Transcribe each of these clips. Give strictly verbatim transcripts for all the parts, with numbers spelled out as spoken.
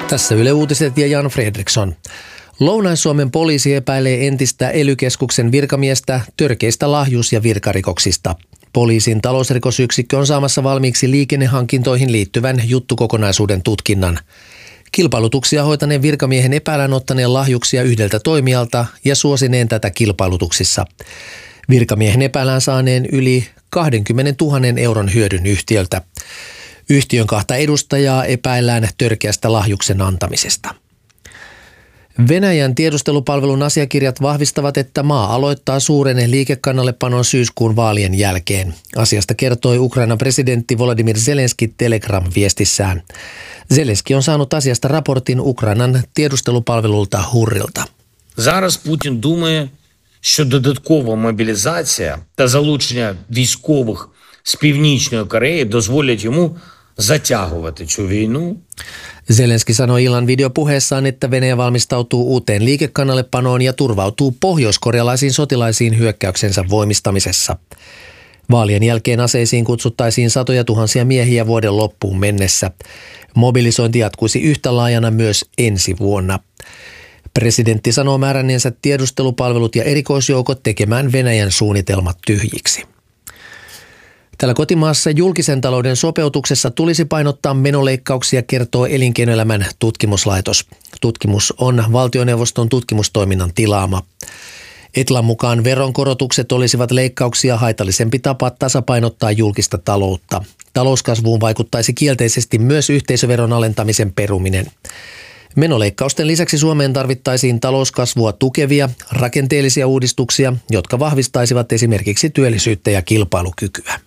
Tässä Yle Uutiset ja Jan Fredriksson. Lounais-Suomen poliisi epäilee entistä E L Y-keskuksen virkamiestä törkeistä lahjus- ja virkarikoksista. Poliisin talousrikosyksikkö on saamassa valmiiksi liikennehankintoihin liittyvän juttukokonaisuuden tutkinnan. Kilpailutuksia hoitaneen virkamiehen epäillään ottaneen lahjuksia yhdeltä toimijalta ja suosineen tätä kilpailutuksissa. Virkamiehen epäillään saaneen yli kaksikymmentätuhatta euron hyödyn yhtiöltä. Yhtiön kahta edustajaa epäillään törkeästä lahjuksen antamisesta. Venäjän tiedustelupalvelun asiakirjat vahvistavat, että maa aloittaa suuren liikekannallepanon syyskuun vaalien jälkeen. Asiasta kertoi Ukrainan presidentti Volodymyr Zelenski Telegram-viestissään. Zelenski on saanut asiasta raportin Ukrainan tiedustelupalvelulta Hurrilta. Зараз Путін думає, що додаткова мобілізація та залучення військових з Північної Кореї дозволять йому затягувати цю війну. Zelenski sanoi illan videopuheessaan, että Venäjä valmistautuu uuteen liikekannallepanoon ja turvautuu pohjoiskorealaisiin sotilaisiin hyökkäyksensä voimistamisessa. Vaalien jälkeen aseisiin kutsuttaisiin satoja tuhansia miehiä vuoden loppuun mennessä. Mobilisointi jatkuisi yhtä laajana myös ensi vuonna. Presidentti sanoo määränneensä tiedustelupalvelut ja erikoisjoukot tekemään Venäjän suunnitelmat tyhjiksi. Täällä kotimaassa julkisen talouden sopeutuksessa tulisi painottaa menoleikkauksia, kertoo Elinkeinoelämän tutkimuslaitos. Tutkimus on valtioneuvoston tutkimustoiminnan tilaama. Etlan mukaan veronkorotukset olisivat leikkauksia haitallisempi tapa tasapainottaa julkista taloutta. Talouskasvuun vaikuttaisi kielteisesti myös yhteisöveron alentamisen peruminen. Menoleikkausten lisäksi Suomeen tarvittaisiin talouskasvua tukevia rakenteellisia uudistuksia, jotka vahvistaisivat esimerkiksi työllisyyttä ja kilpailukykyä.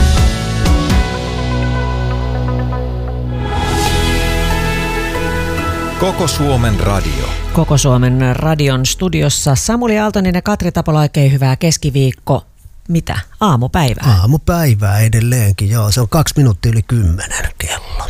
Koko Suomen radio. Koko Suomen radion studiossa Samuli Aaltonen ja Katri Tapola, oikein hyvää keskiviikko. Mitä? Aamupäivää? Aamupäivää edelleenkin, joo. Se on kaksi minuuttia yli kymmenen kello.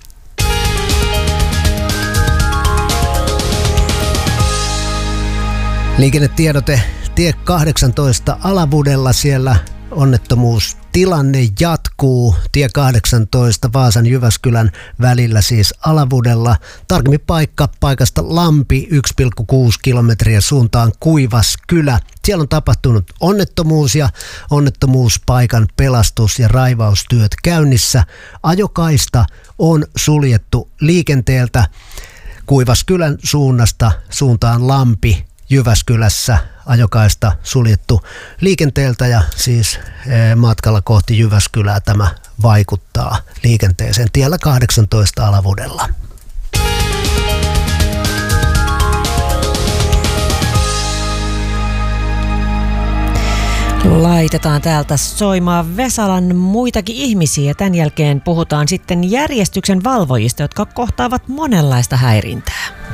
Liikennetiedote tie kahdeksantoista Alavudella, siellä onnettomuustilanne jatkuu. Tie kahdeksantoista Vaasan Jyväskylän välillä siis Alavudella. Tarkemmin paikka paikasta Lampi yksi pilkku kuusi kilometriä suuntaan Kuivaskylä. Siellä on tapahtunut onnettomuus ja onnettomuuspaikan pelastus- ja raivaustyöt käynnissä. Ajokaista on suljettu liikenteeltä Kuivaskylän suunnasta suuntaan Lampi. Jyväskylässä ajokaista suljettu liikenteeltä ja siis matkalla kohti Jyväskylää tämä vaikuttaa liikenteeseen tiellä kahdeksantoista Alavudella. Laitetaan täältä soimaan Vesalan muitakin ihmisiä. Tämän jälkeen puhutaan sitten järjestyksen valvojista, jotka kohtaavat monenlaista häirintää.